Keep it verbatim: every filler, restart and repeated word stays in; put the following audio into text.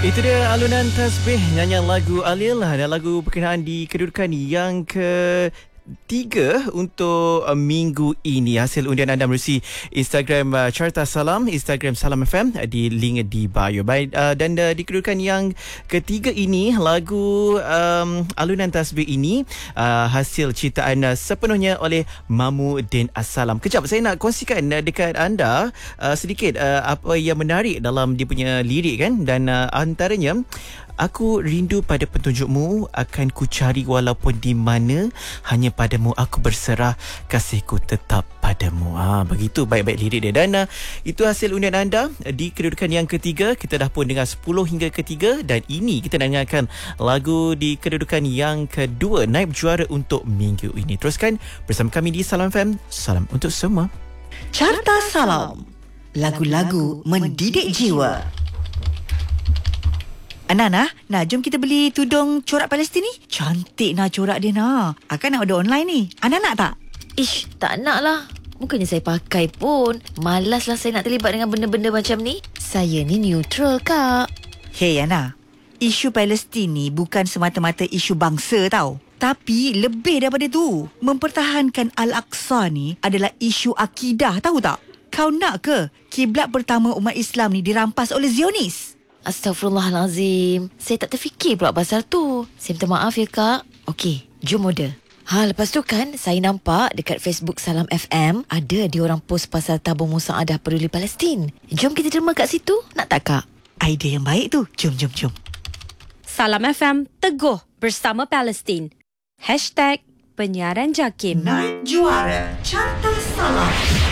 Itu dia alunan tasbih, nyanyian lagu Alil dan lagu berkenaan di kedudukan yang ke tiga untuk uh, minggu ini. Hasil undian anda melalui Instagram uh, Carta Salam, Instagram Salam F M, uh, di link di bio. Baik, uh, dan uh, di kedudukan yang ketiga ini, lagu um, alunan tasbih ini uh, hasil ciptaan uh, sepenuhnya oleh Mamuddin Assalam. Kejap, saya nak kongsikan uh, dekat anda uh, sedikit uh, apa yang menarik dalam dia punya lirik kan, dan uh, antaranya, aku rindu pada petunjukmu, akan ku cari walaupun di mana, hanya padamu aku berserah, kasihku tetap padamu. Ha, begitu baik-baik lirik dia. Dan uh, itu hasil undian anda di kedudukan yang ketiga. Kita dah pun dengar sepuluh hingga ketiga, dan ini kita nak dengarkan lagu di kedudukan yang kedua, naib juara untuk minggu ini. Teruskan bersama kami di Salam F M. Salam untuk semua. Carta Salam, lagu-lagu mendidik jiwa. Anana, nah jom kita beli tudung corak Palestin ni. Cantik nah corak dia nah. Akan nak order online ni. Ana nak tak? Ish, tak nak lah. Bukannya saya pakai pun. Malas lah saya nak terlibat dengan benda-benda macam ni. Saya ni neutral, Kak. Hey Ana, isu Palestin ni bukan semata-mata isu bangsa tau. Tapi lebih daripada tu, mempertahankan Al-Aqsa ni adalah isu akidah, tahu tak? Kau nak ke kiblat pertama umat Islam ni dirampas oleh Zionis? Astaghfirullahalazim. Saya tak terfikir pula pasal tu. Saya minta maaf ya, Kak. Okey, jom order. Ha, lepas tu kan saya nampak dekat Facebook Salam F M ada diorang post pasal tabung musaadah peduli Palestin. Jom kita derma kat situ. Nak tak, Kak? Idea yang baik tu. Jom, jom, jom. Salam F M teguh bersama Palestin. Hashtag penyiaran JAKIM. Naib juara Carta Salam.